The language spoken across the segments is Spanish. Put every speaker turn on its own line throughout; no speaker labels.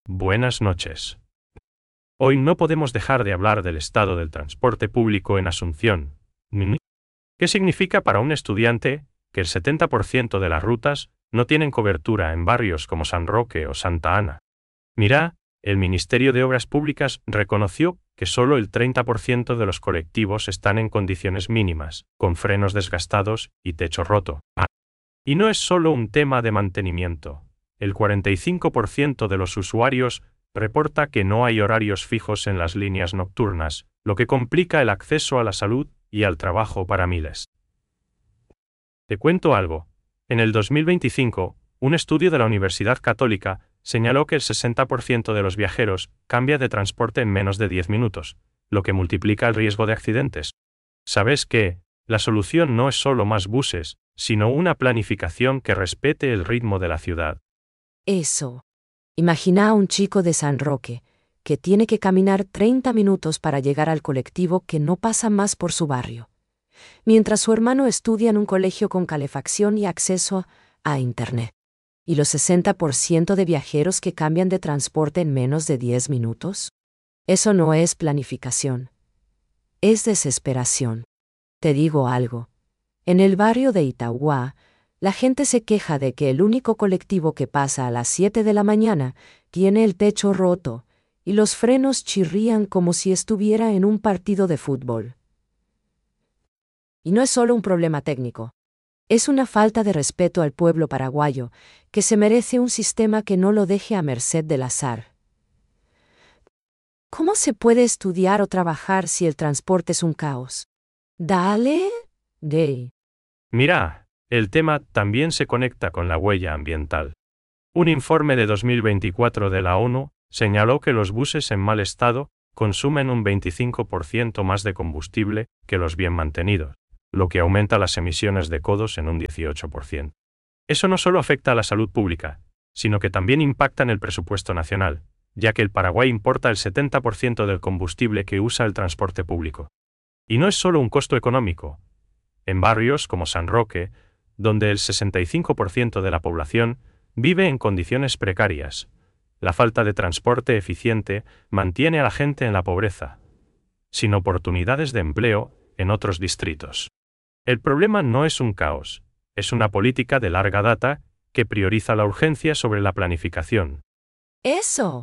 Buenas noches. Hoy no podemos dejar de hablar del estado del transporte público en Asunción. ¿Qué significa para un estudiante que el 70% de las rutas no tienen cobertura en barrios como San Roque o Santa Ana? Mira, el Ministerio de Obras Públicas reconoció que solo el 30% de los colectivos están en condiciones mínimas, con frenos desgastados y techo roto. Y no es solo un tema de mantenimiento. El 45% de los usuarios reporta que no hay horarios fijos en las líneas nocturnas, lo que complica el acceso a la salud y al trabajo para miles. Te cuento algo. En el 2025, un estudio de la Universidad Católica señaló que el 60% de los viajeros cambia de transporte en menos de 10 minutos, lo que multiplica el riesgo de accidentes. ¿Sabes qué? La solución no es solo más buses, sino una planificación que respete el ritmo de la ciudad.
Eso. Imagina a un chico de San Roque, que tiene que caminar 30 minutos para llegar al colectivo que no pasa más por su barrio, mientras su hermano estudia en un colegio con calefacción y acceso a Internet. ¿Y los 60% de viajeros que cambian de transporte en menos de 10 minutos? Eso no es planificación. Es desesperación. Te digo algo. En el barrio de Itauguá, la gente se queja de que el único colectivo que pasa a las 7 de la mañana tiene el techo roto y los frenos chirrían como si estuviera en un partido de fútbol. Y no es solo un problema técnico. Es una falta de respeto al pueblo paraguayo, que se merece un sistema que no lo deje a merced del azar. ¿Cómo se puede estudiar o trabajar si el transporte es un caos? Dale.
Mira, el tema también se conecta con la huella ambiental. Un informe de 2024 de la ONU señaló que los buses en mal estado consumen un 25% más de combustible que los bien mantenidos, lo que aumenta las emisiones de CO2 en un 18%. Eso no solo afecta a la salud pública, sino que también impacta en el presupuesto nacional, ya que el Paraguay importa el 70% del combustible que usa el transporte público. Y no es solo un costo económico. En barrios como San Roque, donde el 65% de la población vive en condiciones precarias, la falta de transporte eficiente mantiene a la gente en la pobreza, sin oportunidades de empleo en otros distritos. El problema no es un caos, es una política de larga data que prioriza la urgencia sobre la planificación.
Eso.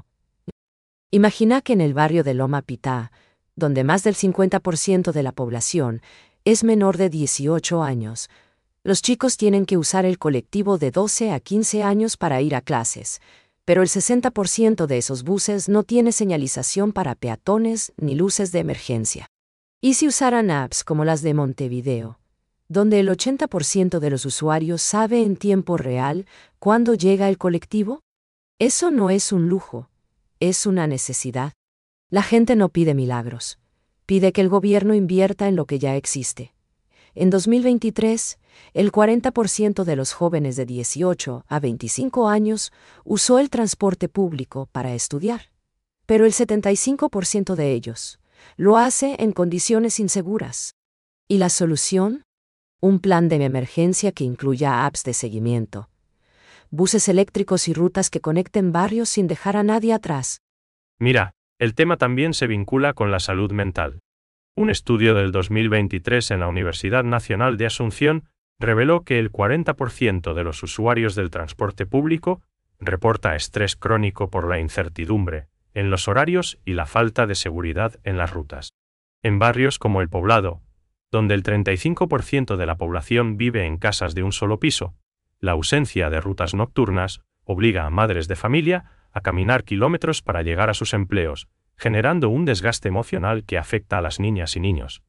Imagina que en el barrio de Loma Pitá, donde más del 50% de la población es menor de 18 años, los chicos tienen que usar el colectivo de 12 a 15 años para ir a clases, pero el 60% de esos buses no tiene señalización para peatones ni luces de emergencia. ¿Y si usaran apps como las de Montevideo, donde el 80% de los usuarios sabe en tiempo real cuándo llega el colectivo? Eso no es un lujo, es una necesidad. La gente no pide milagros, pide que el gobierno invierta en lo que ya existe. En 2023, el 40% de los jóvenes de 18 a 25 años usó el transporte público para estudiar, pero el 75% de ellos lo hace en condiciones inseguras. ¿Y la solución? Un plan de emergencia que incluya apps de seguimiento, buses eléctricos y rutas que conecten barrios sin dejar a nadie atrás.
Mira, el tema también se vincula con la salud mental. Un estudio del 2023 en la Universidad Nacional de Asunción reveló que el 40% de los usuarios del transporte público reporta estrés crónico por la incertidumbre en los horarios y la falta de seguridad en las rutas. En barrios como El Poblado, donde el 35% de la población vive en casas de un solo piso, la ausencia de rutas nocturnas obliga a madres de familia a caminar kilómetros para llegar a sus empleos, generando un desgaste emocional que afecta a las niñas y niños.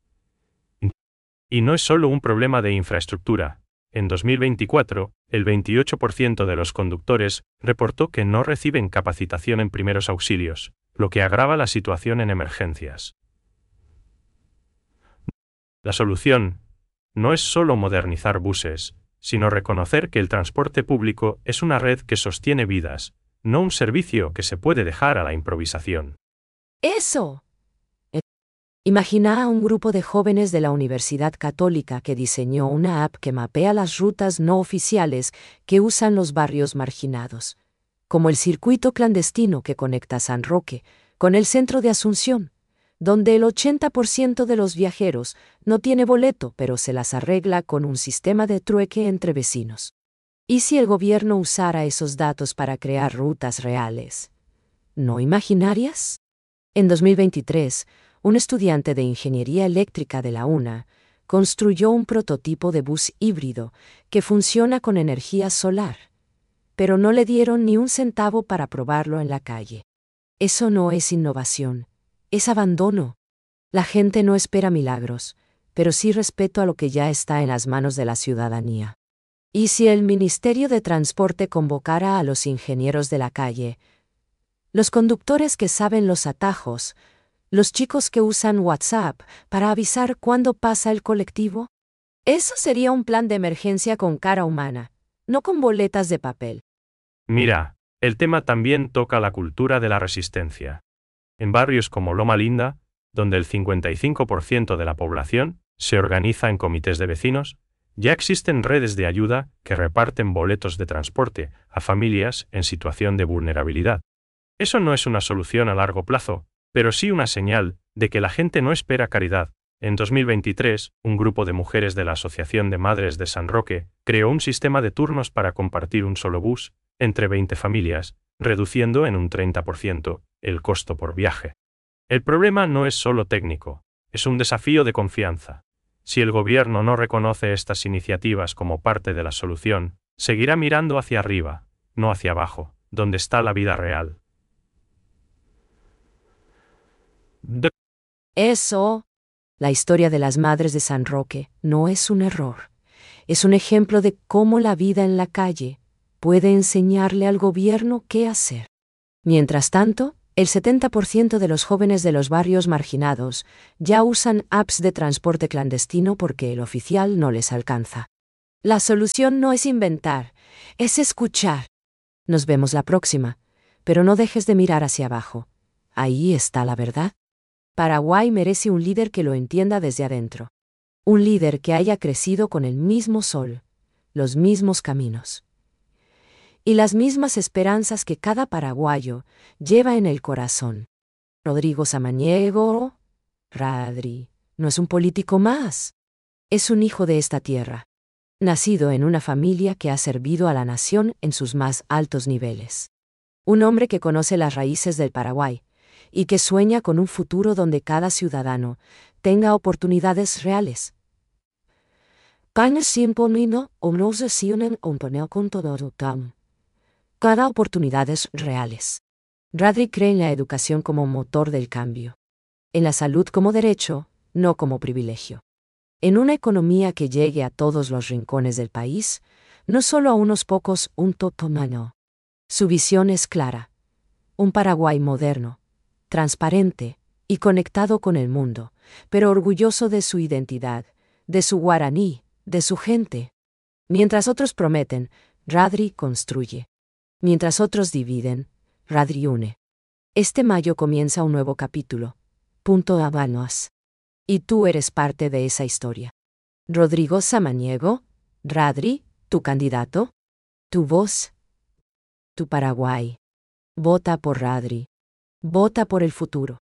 Y no es solo un problema de infraestructura. En 2024, el 28% de los conductores reportó que no reciben capacitación en primeros auxilios, lo que agrava la situación en emergencias. La solución no es solo modernizar buses, sino reconocer que el transporte público es una red que sostiene vidas, no un servicio que se puede dejar a la improvisación.
¡Eso! Imagina a un grupo de jóvenes de la Universidad Católica que diseñó una app que mapea las rutas no oficiales que usan los barrios marginados. como el circuito clandestino que conecta San Roque con el centro de Asunción, donde el 80% de los viajeros no tiene boleto, pero se las arregla con un sistema de trueque entre vecinos. ¿Y si el gobierno usara esos datos para crear rutas reales, no imaginarias? En 2023, un estudiante de ingeniería eléctrica de la UNA construyó un prototipo de bus híbrido que funciona con energía solar, pero no le dieron ni un centavo para probarlo en la calle. Eso no es innovación, es abandono. La gente no espera milagros, pero sí respeto a lo que ya está en las manos de la ciudadanía. ¿Y si el Ministerio de Transporte convocara a los ingenieros de la calle, los conductores que saben los atajos, los chicos que usan WhatsApp para avisar cuándo pasa el colectivo? Eso sería un plan de emergencia con cara humana, no con boletas de papel.
Mira, el tema también toca la cultura de la resistencia. En barrios como Loma Linda, donde el 55% de la población se organiza en comités de vecinos, ya existen redes de ayuda que reparten boletos de transporte a familias en situación de vulnerabilidad. Eso no es una solución a largo plazo, pero sí una señal de que la gente no espera caridad. En 2023, un grupo de mujeres de la Asociación de Madres de San Roque creó un sistema de turnos para compartir un solo bus entre 20 familias, reduciendo en un 30% el costo por viaje. El problema no es solo técnico, es un desafío de confianza. Si el gobierno no reconoce estas iniciativas como parte de la solución, seguirá mirando hacia arriba, no hacia abajo, donde está la vida real.
Eso, la historia de las Madres de San Roque, no es un error. Es un ejemplo de cómo la vida en la calle puede enseñarle al gobierno qué hacer. Mientras tanto, el 70% de los jóvenes de los barrios marginados ya usan apps de transporte clandestino porque el oficial no les alcanza. La solución no es inventar, es escuchar. Nos vemos la próxima, pero no dejes de mirar hacia abajo. Ahí está la verdad. Paraguay merece un líder que lo entienda desde adentro. Un líder que haya crecido con el mismo sol, los mismos caminos y las mismas esperanzas que cada paraguayo lleva en el corazón. Rodrigo Samaniego, Radri, no es un político más. Es un hijo de esta tierra, nacido en una familia que ha servido a la nación en sus más altos niveles. Un hombre que conoce las raíces del Paraguay y que sueña con un futuro donde cada ciudadano tenga oportunidades reales. Cada oportunidades reales. Radri cree en la educación como motor del cambio. En la salud como derecho, no como privilegio. En una economía que llegue a todos los rincones del país, no solo a unos pocos, un totomano. Su visión es clara. Un Paraguay moderno, transparente y conectado con el mundo, pero orgulloso de su identidad, de su guaraní, de su gente. Mientras otros prometen, Radri construye. Mientras otros dividen, Radri une. Este mayo comienza un nuevo capítulo. Punto Habanos. Y tú eres parte de esa historia. Rodrigo Samaniego, Radri, tu candidato, tu voz, tu Paraguay. Vota por Radri. Vota por el futuro.